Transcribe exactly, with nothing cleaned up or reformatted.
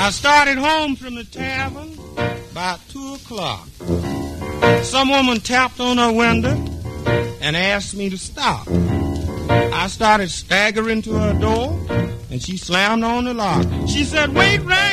I started home from the tavern about two o'clock. Some woman tapped on her window and asked me to stop. I started staggering to her door, and she slammed on the lock. She said, "Wait right